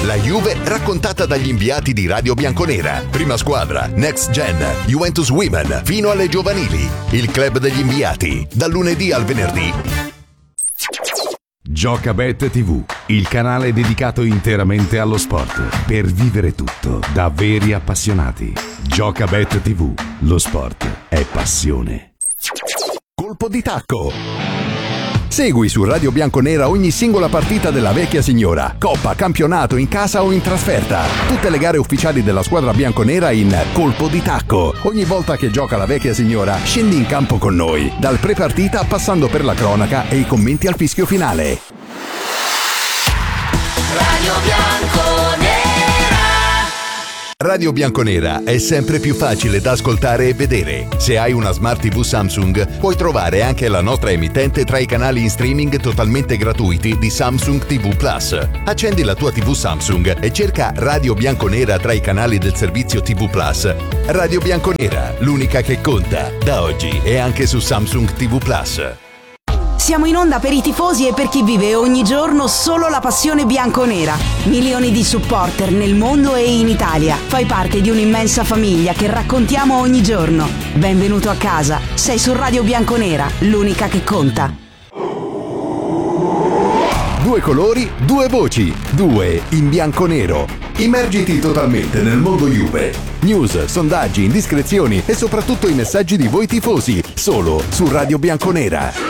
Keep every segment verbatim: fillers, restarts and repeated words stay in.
La Juve raccontata dagli inviati di Radio Bianconera. Prima squadra, Next Gen, Juventus Women, fino alle giovanili. Il club degli inviati, dal lunedì al venerdì. Giocabet tivù, il canale dedicato interamente allo sport, per vivere tutto da veri appassionati. Giocabet tivù, lo sport è passione. Colpo di tacco. Segui su Radio Bianconera ogni singola partita della vecchia signora, coppa, campionato, in casa o in trasferta. Tutte le gare ufficiali della squadra bianconera in Colpo di tacco. Ogni volta che gioca la vecchia signora, scendi in campo con noi, dal pre-partita passando per la cronaca e i commenti al fischio finale. Radio Bianconera. Radio Bianconera è sempre più facile da ascoltare e vedere. Se hai una Smart tivù Samsung, puoi trovare anche la nostra emittente tra i canali in streaming totalmente gratuiti di Samsung tivù Plus. Accendi la tua tivù Samsung e cerca Radio Bianconera tra i canali del servizio tivù Plus. Radio Bianconera, l'unica che conta, da oggi e anche su Samsung tivù Plus. Siamo in onda per i tifosi e per chi vive ogni giorno solo la passione bianconera. Milioni di supporter nel mondo e in Italia. Fai parte di un'immensa famiglia che raccontiamo ogni giorno. Benvenuto a casa. Sei su Radio Bianconera, l'unica che conta. Due colori, due voci, due in bianco-nero. Immergiti totalmente nel mondo Juve. News, sondaggi, indiscrezioni e soprattutto i messaggi di voi tifosi, solo su Radio Bianconera.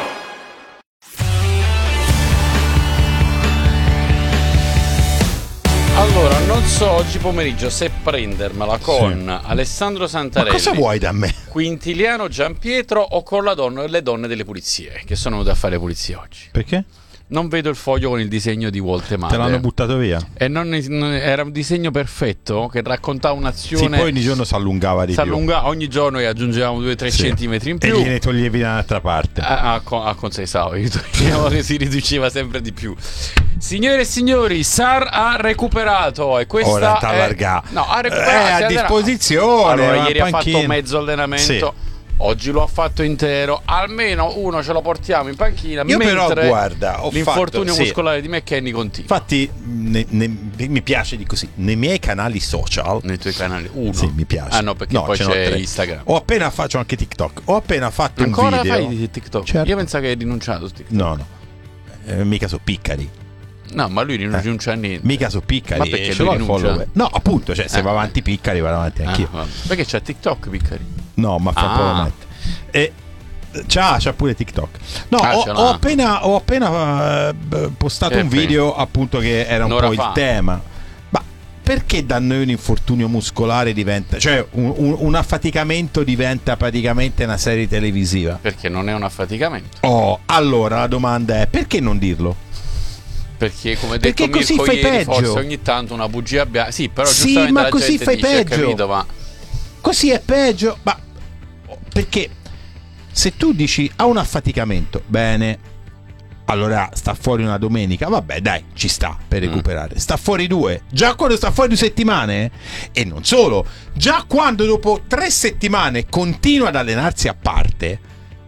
Allora, non so oggi pomeriggio se prendermela con sì. Alessandro Santarelli. Ma cosa vuoi da me? Quintiliano Giampietro o con la donna, le donne delle pulizie, che sono venute a fare pulizie oggi. Perché? Non vedo il foglio con il disegno di Voltemade. Te l'hanno buttato via? E non, non era un disegno perfetto che raccontava un'azione. Sì, poi ogni giorno si allungava di s'allunga, più. Ogni giorno e aggiungevamo due tre sì. centimetri in più. E gliene toglievi da un'altra parte. A, a, a consensavo, che si riduceva sempre di più. Signore e signori, Sar ha recuperato e questa Ora è allarga. No, ha recuperato è a disposizione. Allora, ieri panchina. ha fatto mezzo allenamento. Sì. Oggi lo ha fatto intero, almeno uno ce lo portiamo in panchina. Io mentre però guarda, ho l'infortunio fatto, muscolare sì. di McKennie continua. Infatti ne, ne, mi piace di così. Nei miei canali social, nei tuoi canali uno. Sì, mi piace. Ah no, perché no, poi c'è Instagram. Ho appena faccio anche TikTok. Ho appena fatto Ancora un video. Ancora fai TikTok? Certo. Io pensavo che hai rinunciato a TikTok. No, no. Eh, mica so piccari. No, ma lui rinuncia eh. a niente. Mica so piccari. Ma perché lui rinuncia? No, appunto, cioè se eh. va avanti piccari, vado avanti anch'io. Ah, perché c'è TikTok piccari? No, ma fra ah. un po' lo metto. E c'ha, c'ha pure TikTok. No, ah, ho, ho appena, ho appena uh, postato che un video appunto che era un po' fa. il tema. Ma perché da noi un infortunio muscolare diventa, cioè un, un, un affaticamento diventa praticamente una serie televisiva? Perché non è un affaticamento. Oh, allora la domanda è: perché non dirlo? Perché come ha perché detto così Mirko fai ieri, peggio. forse ogni tanto una bugia abbia... Sì, però sì, giustamente ma la così gente fai dice, peggio. capito, ma... Così è peggio. Ma perché se tu dici ha un affaticamento, bene, allora sta fuori una domenica, vabbè dai, ci sta per recuperare. mm. Sta fuori due, già quando sta fuori due settimane, e non solo, già quando dopo tre settimane continua ad allenarsi a parte,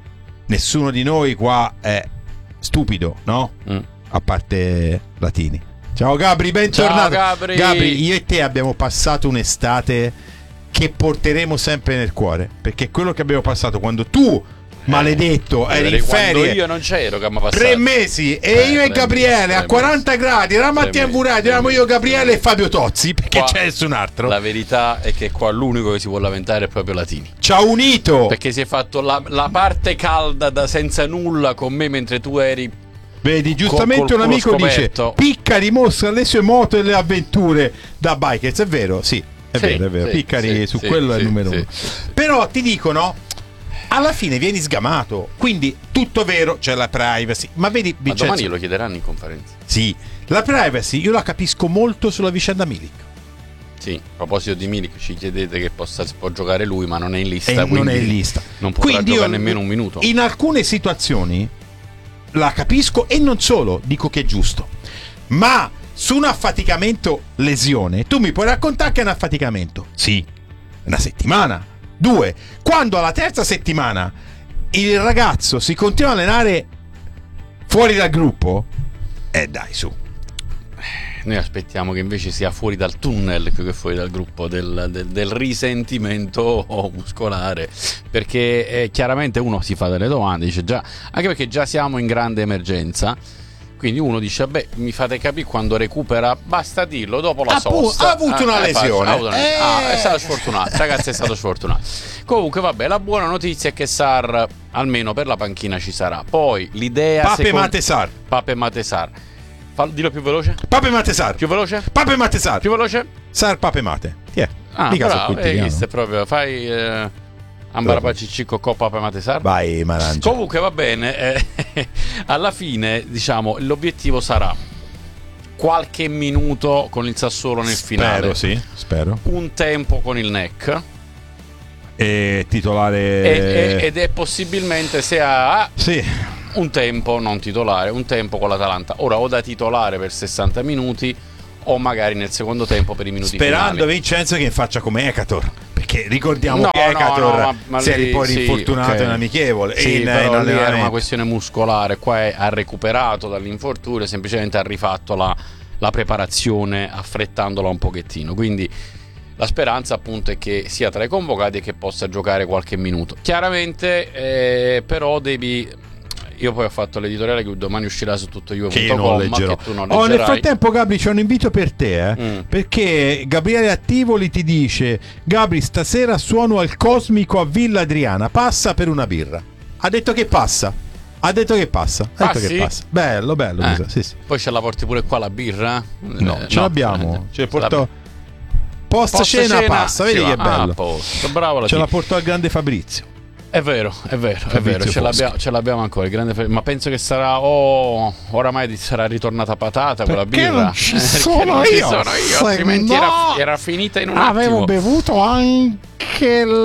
nessuno di noi qua è stupido, no? Mm. A parte Latini. Ciao Gabri, bentornato. Ciao Gabri. Gabri, io e te abbiamo passato un'estate che porteremo sempre nel cuore, perché quello che abbiamo passato quando tu, maledetto, eh, eri in ferie, io non c'ero, che mi passato tre mesi e eh, io e Gabriele mesi, a quaranta mesi. gradi la mattina in burato, eravamo io, Gabriele e Fabio Tozzi, perché qua c'è nessun altro. La verità è che qua l'unico che si può lamentare è proprio Latini. Ci ha unito, perché si è fatto la, la parte calda da senza nulla con me mentre tu eri. Vedi, giustamente un amico scoperto. dice: Picca dimostra le sue moto e le avventure da bikers. È vero, sì, è sì, vero, è vero. Sì, Piccari sì, su sì, quello sì, è il numero sì, uno. Sì. Però ti dicono, alla fine vieni sgamato. Quindi tutto vero, c'è la privacy. Ma vedi, Vincenzo, ma domani lo chiederanno in conferenza. Sì, la privacy io la capisco molto sulla vicenda Milik. Sì, a proposito di Milik, ci chiedete che possa, può giocare lui, ma non è in lista. E non è in lista. Non potrà quindi giocare io, nemmeno un minuto. In alcune situazioni la capisco e non solo, dico che è giusto. Ma su un affaticamento lesione, tu mi puoi raccontare che è un affaticamento? Sì, una settimana, due. Quando alla terza settimana il ragazzo si continua a allenare fuori dal gruppo, eh dai su. noi aspettiamo che invece sia fuori dal tunnel più che fuori dal gruppo del, del, del risentimento muscolare, perché eh, chiaramente uno si fa delle domande, dice già, anche perché già siamo in grande emergenza. Quindi uno dice, beh, mi fate capire quando recupera, basta dirlo, dopo la ha sosta. Ha avuto una ah, lesione. Ha avuto una lesione. Eh. Ah, è stato sfortunato, ragazzi, è stato sfortunato. Comunque, vabbè, la buona notizia è che Sarr, almeno per la panchina, ci sarà. Poi l'idea... Pape secondo... Mate Sarr. Pape Mate Sarr. Fallo, dillo più veloce. Pape Mate Sarr. Più veloce. Pape Mate Sarr. Più veloce. Sarr Pape Mate. Chi è? Ah, Mica so bravo, tutti, hai no? visto, è proprio, fai... Eh... Ambarapacicicco Coppa Pape Mate Sarr. Vai, Marangia. Comunque va bene, eh, alla fine diciamo l'obiettivo sarà qualche minuto con il Sassuolo nel finale. Spero, sì, spero. Un tempo con il N E C. E titolare... E, e, ed è possibilmente se ha sì. un tempo non titolare, un tempo con l'Atalanta. Ora o da titolare per sessanta minuti o magari nel secondo tempo per i minuti Sperando finali. Vincenzo che faccia come Ecator, perché ricordiamo No, che Ecator no, no, ma- ma si è lì- poi sì, rinfortunato ok. in amichevole. Sì, in, però in lì era allenamento. una questione muscolare. Qua è, ha recuperato dall'infortunio, semplicemente ha rifatto la, la preparazione affrettandola un pochettino. Quindi la speranza appunto è che sia tra i convocati e che possa giocare qualche minuto. Chiaramente eh, però devi... Io poi ho fatto l'editoriale che domani uscirà su tutto Juve punto com, Che io non leggerò. che tu non Oh, nel leggerai. frattempo, Gabri, c'è un invito per te, eh? Mm. Perché Gabriele Attivoli ti dice: Gabri, stasera suono al Cosmico a Villa Adriana, passa per una birra. Ha detto che passa. Ha detto che passa. Ha detto Ah, che sì? passa. Bello, bello. Eh. questo, Sì, sì. Poi ce la porti pure qua la birra? No, Eh, ce l'abbiamo. Ce la porto. Post, Post cena, cena, passa, vedi sì, che va. bello. Ah, a posto. Bravo la Ce tia. la portò al grande Fabrizio. È vero, è vero, è Fabrizio vero, ce Foschi. l'abbiamo, ce l'abbiamo ancora, il grande Fe- ma penso che sarà oh, oramai sarà ritornata patata quella Perché birra. non ci Eh, perché sono non ci io? sono io, Se altrimenti no, era, era finita in un Avevo attimo. bevuto anche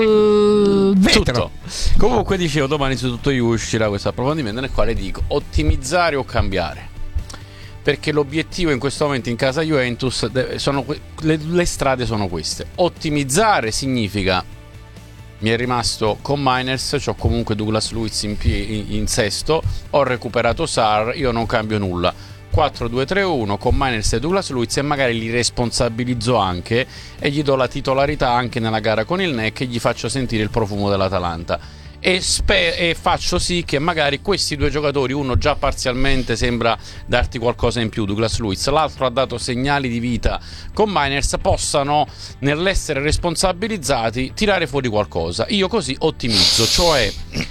il vetro. Tutto. Comunque dicevo, domani su Tutto Juve uscirà questo approfondimento nel quale dico ottimizzare o cambiare. Perché l'obiettivo in questo momento in casa Juventus deve- sono que- le, le strade sono queste. Ottimizzare significa mi è rimasto con Miners, c'ho comunque Douglas Luiz in, pie- in, in sesto, ho recuperato Sarr, io non cambio nulla. quattro due tre uno con Miners e Douglas Luiz e magari li responsabilizzo anche e gli do la titolarità anche nella gara con il N E C e gli faccio sentire il profumo dell'Atalanta. E, spe- e faccio sì che magari questi due giocatori, uno già parzialmente sembra darti qualcosa in più, Douglas Luiz, l'altro ha dato segnali di vita con Miners, possano nell'essere responsabilizzati tirare fuori qualcosa. Io così ottimizzo, cioè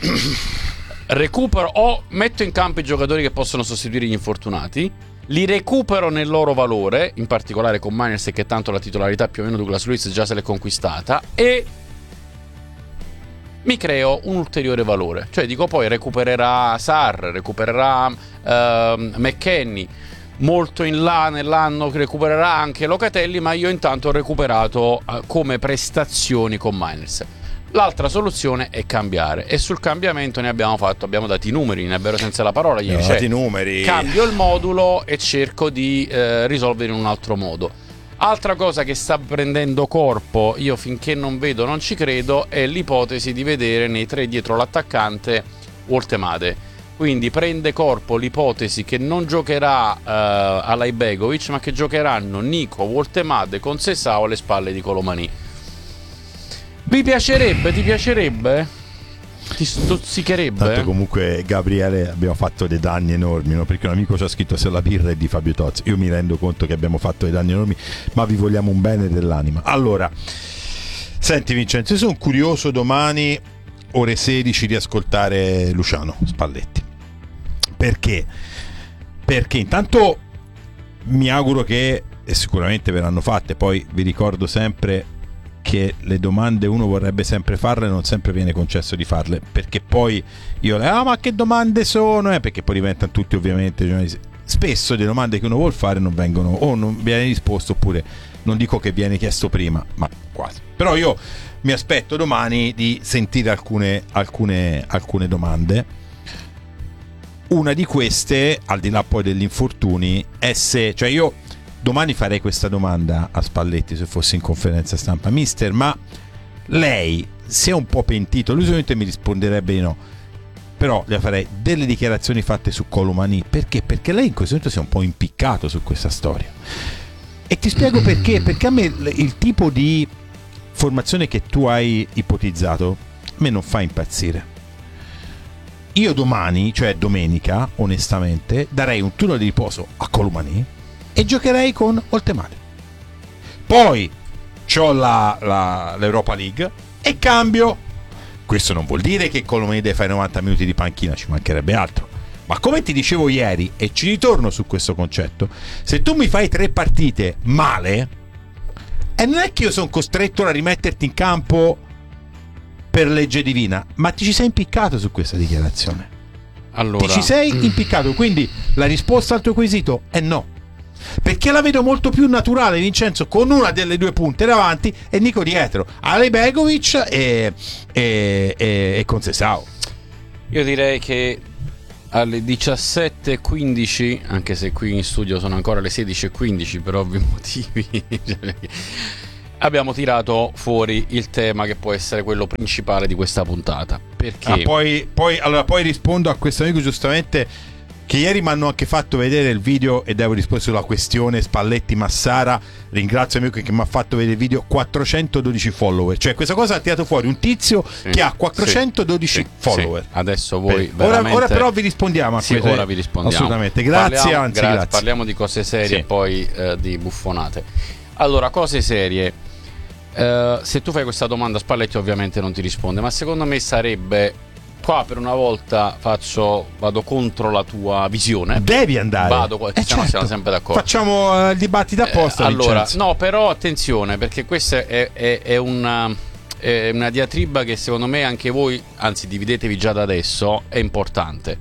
recupero o metto in campo i giocatori che possono sostituire gli infortunati, li recupero nel loro valore, in particolare con Miners che tanto la titolarità più o meno Douglas Luiz già se l'è conquistata, e mi creo un ulteriore valore. Cioè dico poi recupererà Sarr, recupererà uh, McKennie, molto in là nell'anno recupererà anche Locatelli, ma io intanto ho recuperato uh, come prestazioni con Miners. L'altra soluzione è cambiare e sul cambiamento ne abbiamo fatto, abbiamo dato i numeri, ne abbiamo senza la parola ieri, Abbiamo cioè, dato i numeri. cambio il modulo e cerco di eh, risolvere in un altro modo. Altra cosa che sta prendendo corpo, io finché non vedo non ci credo, è l'ipotesi di vedere nei tre dietro l'attaccante Woltemade. Quindi prende corpo l'ipotesi che non giocherà uh, Alajbegovic, ma che giocheranno Nico, Woltemade con Sesao alle spalle di Colomani. Vi piacerebbe? Ti piacerebbe? Ti stuzzicherebbe? Tanto comunque Gabriele abbiamo fatto dei danni enormi, no? Perché un amico ci ha scritto se la birra è di Fabio Tozzi. Io mi rendo conto che abbiamo fatto dei danni enormi, ma vi vogliamo un bene dell'anima. Allora, senti Vincenzo, io sono curioso domani ore sedici di ascoltare Luciano Spalletti. Perché? Perché intanto mi auguro che, e sicuramente verranno fatte, poi vi ricordo sempre che le domande uno vorrebbe sempre farle, non sempre viene concesso di farle, perché poi io ah ma che domande sono, eh? Perché poi diventano tutti ovviamente, cioè, spesso le domande che uno vuol fare non vengono o non viene risposto, oppure non dico che viene chiesto prima, ma quasi. Però io mi aspetto domani di sentire alcune alcune alcune domande. Una di queste, al di là poi degli infortuni, è se, cioè io domani farei questa domanda a Spalletti se fossi in conferenza stampa: mister, ma lei si è un po' pentito? Lui solamente mi risponderebbe di no. però le farei delle dichiarazioni fatte su Colomani. Perché? Perché lei in questo momento si è un po' impiccato su questa storia, e ti spiego perché. Perché a me il tipo di formazione che tu hai ipotizzato a me non fa impazzire. Io domani, cioè domenica, onestamente darei un turno di riposo a Colomani e giocherei con Oltemare. Poi c'ho la, la, l'Europa League e cambio. Questo non vuol dire che Colomani deve fare novanta minuti di panchina, ci mancherebbe altro. Ma come ti dicevo ieri, e ci ritorno su questo concetto, se tu mi fai tre partite male, e non è che io sono costretto a rimetterti in campo per legge divina, ma ti ci sei impiccato su questa dichiarazione. Allora, ti ci sei impiccato, quindi la risposta al tuo quesito è no. Perché la vedo molto più naturale Vincenzo con una delle due punte davanti e Nico dietro, Alejbegovic e, e, e, e Conceição. Io direi che alle diciassette e quindici, anche se qui in studio sono ancora le sedici e quindici per ovvi motivi, abbiamo tirato fuori il tema che può essere quello principale di questa puntata. Perché ah, poi, poi, allora, poi rispondo a questo amico giustamente, che ieri mi hanno anche fatto vedere il video e devo rispondere sulla questione Spalletti-Massara. Ringrazio amico che mi ha fatto vedere il video. Quattrocentododici follower, cioè questa cosa ha tirato fuori un tizio sì, che ha quattrocentododici sì, follower sì. Adesso voi Beh, ora, ora però vi rispondiamo a sì, questo. Ora vi rispondiamo assolutamente, grazie, parliamo, anzi gra- grazie. Parliamo di cose serie sì. E poi eh, di buffonate. Allora, cose serie. Uh, se tu fai questa domanda Spalletti ovviamente non ti risponde, ma secondo me sarebbe, qua per una volta faccio vado contro la tua visione. Devi andare. Vado, eh, certo. siamo sempre d'accordo. Facciamo uh, il dibattito apposta. Eh, allora, Vincenzo. no, però attenzione, perché questa è, è, è, una, è una diatriba che secondo me anche voi, anzi dividetevi già da adesso, è importante.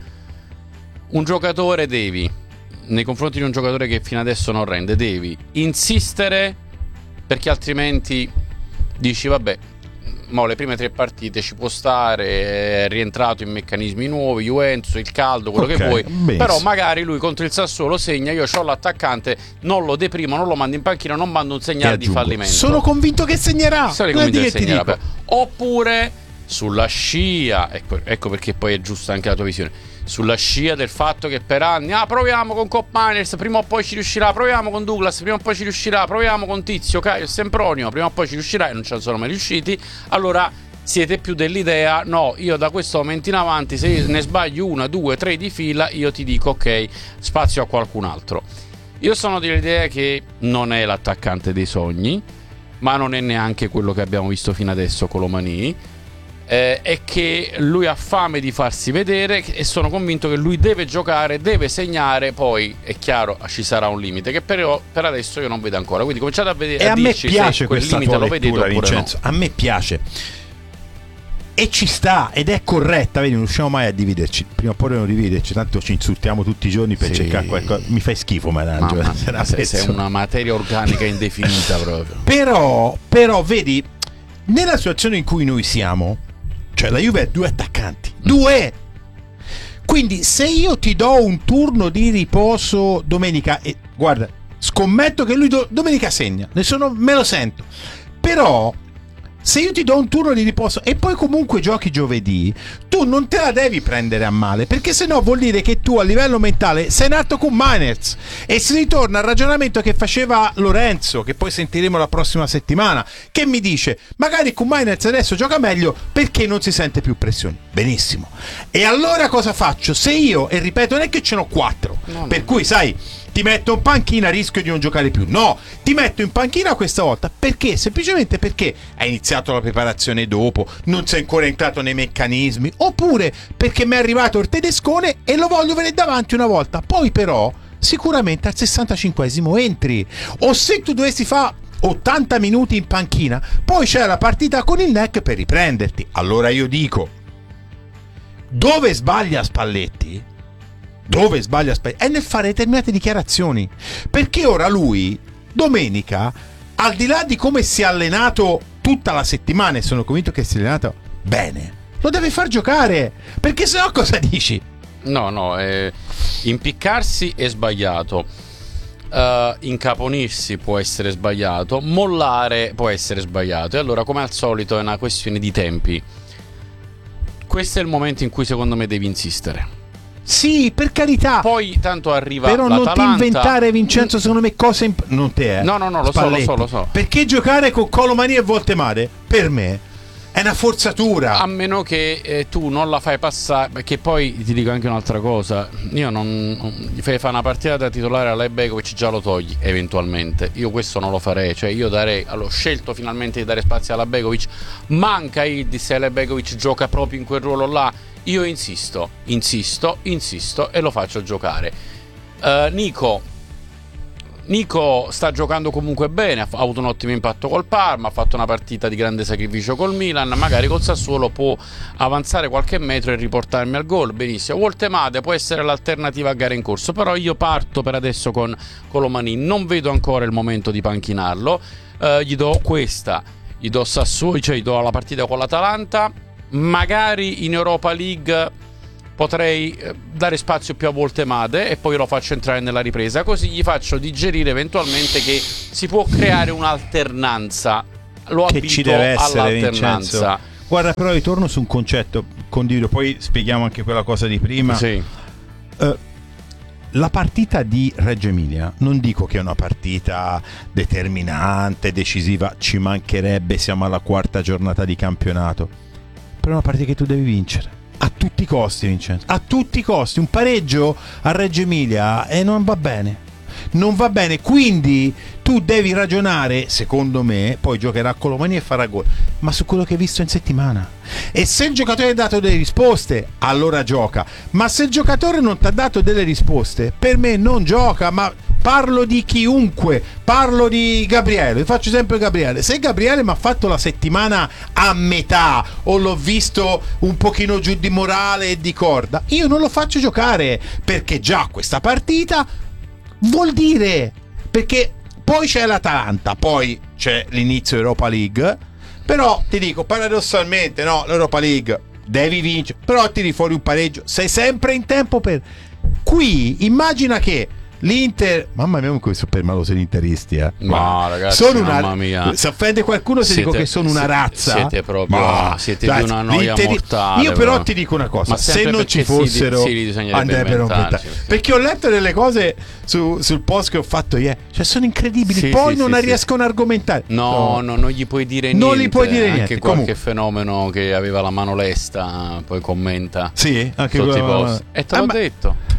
Un giocatore devi, nei confronti di un giocatore che fino adesso non rende, devi insistere, perché altrimenti dici vabbè, mo le prime tre partite ci può stare, è rientrato in meccanismi nuovi, Juventus, il caldo, quello okay, che vuoi, benissimo. Però magari lui contro il Sassuolo segna, io ho l'attaccante, non lo deprimo, non lo mando in panchina, non mando un segnale di fallimento. Sono convinto che segnerà. Sono convinto che segnerà. Oppure sulla scia, ecco, ecco perché poi è giusta anche la tua visione, sulla scia del fatto che per anni ah proviamo con Cop Miners, prima o poi ci riuscirà, proviamo con Douglas, prima o poi ci riuscirà, proviamo con Tizio, Caio, Sempronio, prima o poi ci riuscirà, e non ci sono mai riusciti. Allora siete più dell'idea no, io da questo momento in avanti se ne sbaglio una, due, tre di fila io ti dico ok, spazio a qualcun altro. Io sono dell'idea che non è l'attaccante dei sogni, ma non è neanche quello che abbiamo visto fino adesso con Colomani. Eh, è che lui ha fame di farsi vedere e sono convinto che lui deve giocare, deve segnare. Poi è chiaro ci sarà un limite che però per adesso io non vedo ancora, quindi cominciate a vedere. E a, a me piace quel questa limite tua lo vedete lettura, oppure Vincenzo, no. A me piace e ci sta ed è corretta, vedi, non riusciamo mai a dividerci, prima o poi non dividerci, tanto ci insultiamo tutti i giorni per sì. cercare qualcosa. Mi fai schifo Marangio, ma sei, sei una materia organica indefinita proprio. Però, però vedi, nella situazione in cui noi siamo, cioè la Juve ha due attaccanti, due. Quindi se io ti do un turno di riposo domenica, e guarda, scommetto che lui do, domenica segna, ne sono, me lo sento. Però se io ti do un turno di riposo e poi comunque giochi giovedì, tu non te la devi prendere a male, perché sennò vuol dire che tu a livello mentale sei nato con Miners. E si ritorna al ragionamento che faceva Lorenzo, che poi sentiremo la prossima settimana, che mi dice magari con Miners adesso gioca meglio perché non si sente più pressione. Benissimo. E allora cosa faccio? Se io, e ripeto, non è che ce n'ho quattro, no, per no. cui sai, ti metto in panchina, rischio di non giocare più. No, ti metto in panchina questa volta perché? Semplicemente perché hai iniziato la preparazione dopo, non sei ancora entrato nei meccanismi, oppure perché mi è arrivato il tedescone e lo voglio vedere davanti una volta. Poi però sicuramente al sessantacinquesimo entri, o se tu dovessi fare ottanta minuti in panchina, poi c'è la partita con il N E C per riprenderti. Allora io dico, dove sbaglia Spalletti? Dove sbaglia Spalletti? È nel fare determinate dichiarazioni, perché ora lui domenica, al di là di come si è allenato tutta la settimana, e sono convinto che si è allenato bene, lo deve far giocare, perché sennò cosa dici? No, no, eh, impiccarsi è sbagliato, uh, incaponirsi può essere sbagliato, mollare può essere sbagliato, e allora come al solito è una questione di tempi. questo è il momento in cui secondo me devi insistere. Sì, per carità. Poi tanto arriva però l'Atalanta. non ti inventare, Vincenzo, secondo me cose imp- non te, eh. No, no, no, lo so, lo so, lo so. Perché giocare con Colomani e Voltemade per me è una forzatura. A meno che eh, tu non la fai passare, perché poi ti dico anche un'altra cosa. Io non, non gli fai fare una partita da titolare a Lebekovic, già lo togli eventualmente. Io questo non lo farei, cioè io darei, allora, ho scelto finalmente di dare spazio a Lebekovic. Manca Iddi se Lebekovic gioca proprio in quel ruolo là. Io insisto, insisto, insisto e lo faccio giocare. uh, Nico Nico sta giocando comunque bene, ha avuto un ottimo impatto col Parma, ha fatto una partita di grande sacrificio col Milan, magari col Sassuolo può avanzare qualche metro e riportarmi al gol, benissimo. Voltemade può essere l'alternativa a gare in corso, però io parto per adesso con Colomani, non vedo ancora il momento di panchinarlo. uh, Gli do questa, gli do Sassuolo, cioè gli do la partita con l'Atalanta. Magari in Europa League potrei dare spazio più a Voltemade e poi lo faccio entrare nella ripresa, così gli faccio digerire eventualmente che si può creare un'alternanza. Lo che abito ci deve essere, all'alternanza. Vincenzo. Guarda, però ritorno su un concetto, condivido, poi spieghiamo anche quella cosa di prima. Sì. Uh, la partita di Reggio Emilia non dico che è una partita determinante, decisiva, ci mancherebbe, siamo alla quarta giornata di campionato. Però è una partita che tu devi vincere a tutti i costi, Vincenzo, a tutti i costi. Un pareggio a Reggio Emilia e eh, non va bene, non va bene, quindi tu devi ragionare, secondo me, poi giocherà con Colomani e farà gol, ma su quello che hai visto in settimana. E se il giocatore ha dato delle risposte, allora gioca, ma se il giocatore non ti ha dato delle risposte, per me non gioca. Ma parlo di chiunque, parlo di Gabriele, vi faccio sempre Gabriele. Se Gabriele mi ha fatto la settimana a metà o l'ho visto un pochino giù di morale e di corda, io non lo faccio giocare, perché già questa partita vuol dire, perché poi c'è l'Atalanta, poi c'è l'inizio Europa League, però ti dico paradossalmente, no, l'Europa League devi vincere, però tiri fuori un pareggio, sei sempre in tempo per... Qui immagina che l'Inter, mamma mia, come sono permalosi gli interisti, eh. Ma ragazzi, sono una... mamma mia. Se offende qualcuno se Siete, dico che sono una siete, razza. Siete proprio, ma, siete dai, di una noia l'interi... mortale. Io però, però ti dico una cosa, ma se non ci si, fossero si, si andrebbero inventarsi, perché ho letto delle cose su, sul post che ho fatto ieri, cioè sono incredibili, sì, poi sì, non sì, riescono a argomentare. No, no, no, non gli puoi dire niente. Non gli puoi dire anche niente. Qualche Comunque, fenomeno che aveva la mano lesta poi commenta. Sì, anche sotto i quello... post. E te l'ho ah, ma... detto.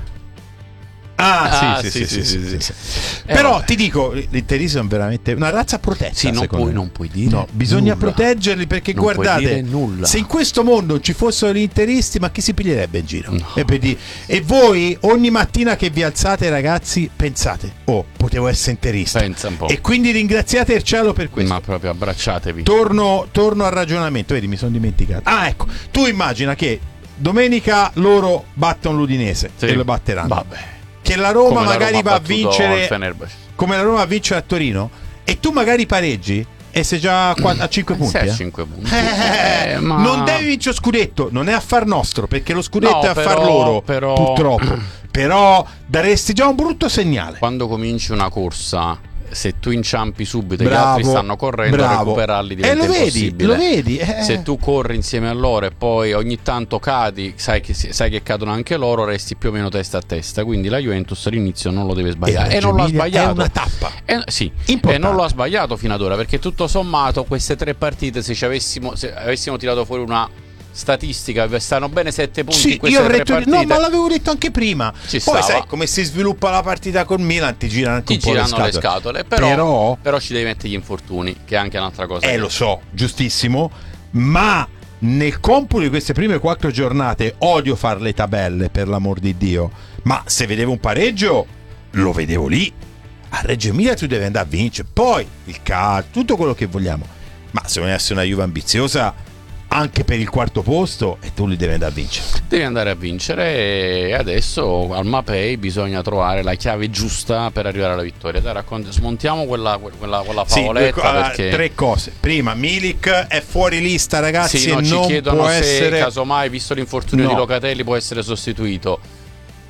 Ah, Ah, sì, sì, sì, sì, sì, sì, sì, sì. sì. Eh, Però vabbè. ti dico, gli interisti sono veramente una razza protetta. Sì, non secondo puoi, me. non puoi dire. No, bisogna nulla. proteggerli, perché Non puoi guardate, dire nulla. se in questo mondo ci fossero gli interisti, ma chi si piglierebbe in giro? No. E, per dire- e voi ogni mattina che vi alzate, ragazzi, pensate, oh, potevo essere interista. Pensa un po'. E quindi ringraziate il cielo per questo. Ma proprio abbracciatevi. Torno, torno al ragionamento, vedi, mi sono dimenticato. Ah, ecco, tu immagina che domenica loro battono l'Udinese, Sì. e lo batteranno. Vabbè. Che la Roma Come la magari Roma va ha a battuto vincere il Fenerbahce. come la Roma va a vincere a Torino, e tu magari pareggi e sei già a, quatt- a cinque punti. Sei a eh? cinque punti. Eh, Eh, ma- Non devi vincere lo scudetto, non è affar nostro, perché lo scudetto No, è affar però- loro, però- purtroppo. Però daresti già un brutto segnale. Quando cominci una corsa, se tu inciampi subito e gli Bravo, altri stanno correndo, bravo. recuperarli E diventa lo vedi, impossibile. lo vedi, eh. Se tu corri insieme a loro e poi ogni tanto cadi, sai che, sai che cadono anche loro, resti più o meno testa a testa. Quindi la Juventus all'inizio non lo deve sbagliare. E E, non l'ha Reggio Emilia sbagliato. è una tappa. E, sì, Importante. e non lo ha sbagliato fino ad ora, perché tutto sommato queste tre partite, se, ci avessimo, se avessimo tirato fuori una statistica, stanno bene sette punti Sì, in queste io ho tre detto, partite. no, ma l'avevo detto anche prima. Ci Poi stava. sai come si sviluppa la partita con Milan, ti girano anche Ti un po' le girano le scatole. scatole, però, Però- però ci devi mettere gli infortuni, che è anche un'altra cosa. Eh, che- lo so, giustissimo, ma nel computo di queste prime quattro giornate odio fare le tabelle, per l'amor di Dio, ma se vedevo un pareggio lo vedevo lì. A Reggio Emilia tu devi andare a vincere, poi il calcio, tutto quello che vogliamo, ma se vuoi essere una Juve ambiziosa anche per il quarto posto, e tu li devi andare a vincere. Devi andare a vincere, e adesso al Mapei bisogna trovare la chiave giusta per arrivare alla vittoria. Dai, racconti, smontiamo quella, quella, quella Sì, favoletta, due co- perché tre cose. Prima, Milik è fuori lista, ragazzi, sì, e no, ci non chiedono può se essere... casomai, visto l'infortunio No. di Locatelli, può essere sostituito.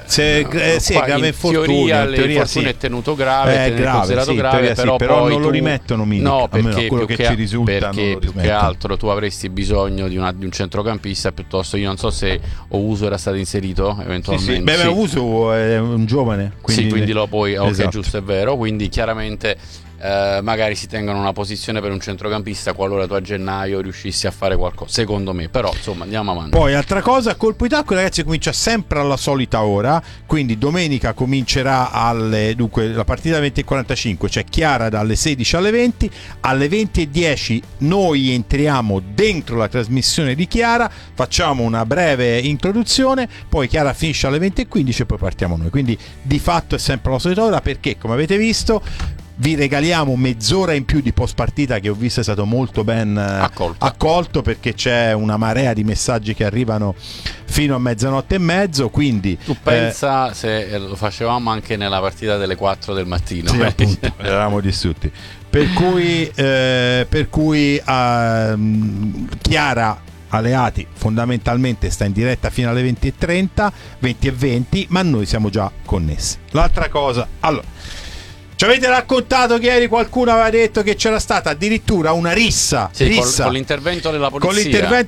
Se, eh, sì, è grave in infortunio, teoria, in teoria l'infortunio sì. è tenuto grave, È è grave, considerato sì, in grave, teoria sì, però, però poi non lo tu- rimettono Milik, no, almeno perché, quello più che che, ci risulta non perché lo più che rimettono. altro tu avresti bisogno di, una, di un centrocampista piuttosto. Io non so se Owusu era stato inserito Sì, eventualmente. sì. Beh, Sì. Owusu è un giovane, quindi, Sì, quindi lo puoi, ok, esatto. giusto, è vero. Quindi chiaramente eh, magari si tengono una posizione per un centrocampista qualora tu a gennaio riuscissi a fare qualcosa, secondo me. Però insomma, andiamo avanti. Poi altra cosa, colpo di tacco, ragazzi, comincia sempre alla solita ora, quindi domenica comincerà alle, dunque la partita venti e quarantacinque, cioè Chiara dalle sedici alle venti, alle venti e dieci noi entriamo dentro la trasmissione di Chiara, facciamo una breve introduzione, poi Chiara finisce alle venti e quindici e poi partiamo noi, quindi di fatto è sempre la solita ora, perché come avete visto vi regaliamo mezz'ora in più di post partita, che ho visto è stato molto ben Accolto. accolto, perché c'è una marea di messaggi che arrivano fino a mezzanotte e mezzo, quindi Tu pensa se lo facevamo anche nella partita delle quattro del mattino. sì, appunto, eravamo distrutti, per cui eh, per cui ehm, Chiara Aleati fondamentalmente sta in diretta fino alle venti e trenta, venti e venti, ma noi siamo già connessi. L'altra cosa, allora, ci avete raccontato che ieri qualcuno aveva detto che c'era stata addirittura una rissa, Sì, col- rissa con l'intervento della polizia. con l'intervento